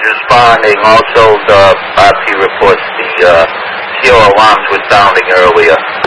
responding. Also, the RP reports the CO alarms were sounding earlier.